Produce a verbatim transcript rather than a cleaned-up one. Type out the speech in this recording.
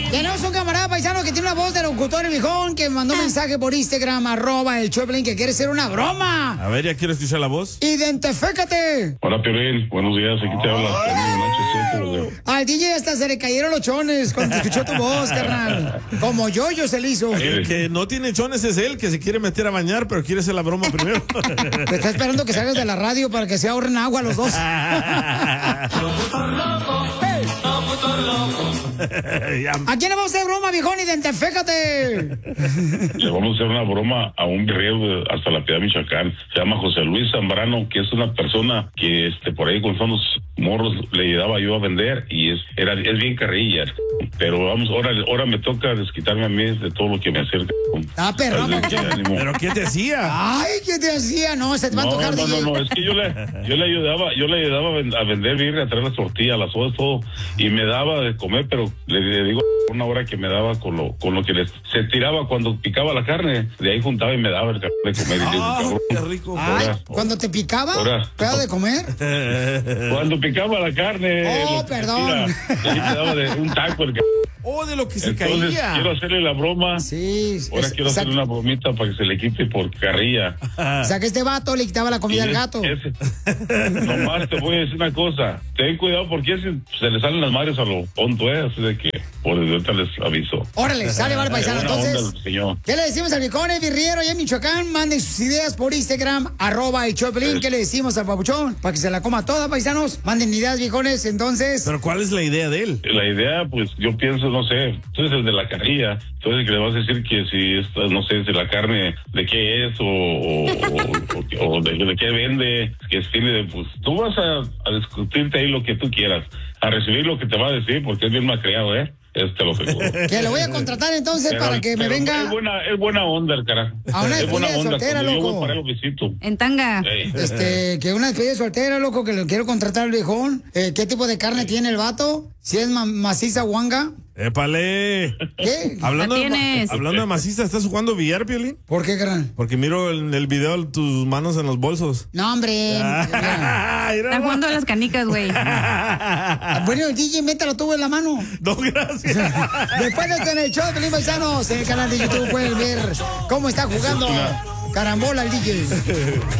Tenemos un camarada paisano que tiene una voz de locutor, el viejón, que me mandó un mensaje por Instagram, arroba el Choplin, que quiere ser una broma. A ver, ¿ya quiero escuchar la voz? Identifícate. Hola, Piolín. Buenos días. Aquí te habla. Al D J hasta se le cayeron los chones cuando escuchó tu voz, carnal. Como yo, yo se le hizo. El que no tiene chones es él, que se quiere meter a bañar, pero quiere hacer la broma primero. Te está esperando que salgas de la radio para que se ahorren agua los dos. ¿A quién le vamos a hacer broma, viejón? Identifícate. Le vamos a hacer una broma a un guerrero de- hasta la Piedad, Michoacán. Se llama José Luis Zambrano, que es una persona que este por ahí con unos morros le ayudaba yo a vender y es era es bien carrilla. Pero vamos, ahora, ahora me toca desquitarme a mí de todo lo que me acerca. Ah, perrón, Así que, papuchón. ánimo. ¿Pero qué te hacía? Ay, ¿qué te hacía? No, se te va a No, tocar, no, D J. no, no, es que yo le, yo le ayudaba, yo le ayudaba a ven- a vender birria, a traer las tortillas, las sodas, todo, y me daba de comer, pero le, le digo una hora que me daba con lo, con lo que les, se tiraba cuando picaba la carne, de ahí juntaba y me daba el cabrón de comer. Y le digo, Ah, cabrón, qué rico. Ay, ahora, cuando te picaba, Ahora. ¿pedo de comer? cuando picaba la carne, Oh, lo que perdón. tira, de ahí me daba de un taco el cabrón. Oh, de lo que se Entonces caía. quiero hacerle la broma. Sí. Ahora es- quiero exacto. hacerle una bromita para que se le quite por carrilla. O sea, que este vato le quitaba la comida al Y es- gato. es- nomás te voy a decir una cosa. Ten cuidado porque ese- se le salen las madres a lo tonto, ¿eh? Así de que por ahorita les aviso. Órale, sale, vale, paisano. Buena onda, Entonces, señor. ¿qué le decimos al viejón, el birriero allá en Michoacán? Manden sus ideas por Instagram, arroba el Choplin. ¿Qué le decimos al papuchón? Para que se la coma toda, paisanos. Manden ideas, viejones. Entonces, Pero ¿cuál es la idea de él? La idea, pues yo pienso, no sé, tú eres el de la carrilla, tú eres el que le vas a decir que si esta, no sé, si la carne de qué es o, o, o- o de, de qué vende, que tiene de, pues tú vas a, a discutirte ahí lo que tú quieras, a recibir lo que te va a decir porque es bien malcriado, ¿eh? Este lo seguro. que lo voy a contratar entonces Pero- para que me pero venga Es buena, es buena onda el carajo. A una es buena despedida onda. soltera, Cuando yo loco. voy para él lo visito. En tanga. Ey. Este, que una despedida soltera, loco, que lo quiero contratar al viejón. Eh, ¿Qué tipo de carne tiene el vato? Si es ma- maciza guanga. ¡Épale! ¿Qué? Hablando, La de, tienes. hablando de maciza, ¿estás jugando billar, Piolín? ¿Por qué, carnal? Porque miro en el video tus manos en los bolsos. No, hombre. Ah, mira, Están jugando a las canicas, güey. Bueno, el D J, métalo tú en la mano. No, gracias. Después de esto en el show, Pelín Paisanos, en el canal de YouTube pueden ver cómo está jugando carambola el D J.